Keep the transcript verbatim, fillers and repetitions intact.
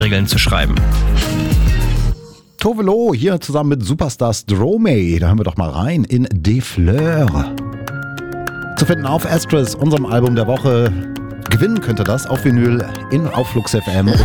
Regeln zu schreiben. Tovelo hier zusammen mit Superstar Stromae. Da hören wir doch mal rein in Des Fleurs. Zu finden auf Astres, unserem Album der Woche. Gewinnen könnte das auf Vinyl in auf Flux F M.